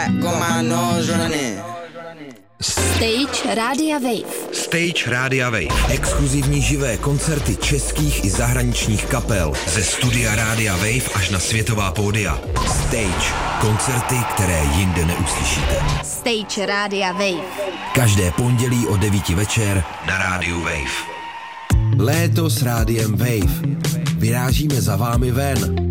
Stage Rádia Wave. Stage Rádia Wave. Exkluzivní živé koncerty českých i zahraničních kapel. Ze studia Rádia Wave až na světová pódia. Stage. Koncerty, které jinde neuslyšíte. Stage Rádia Wave. Každé pondělí o 9 večer na Rádiu Wave. Léto s Rádiem Wave. Vyrážíme za vámi ven.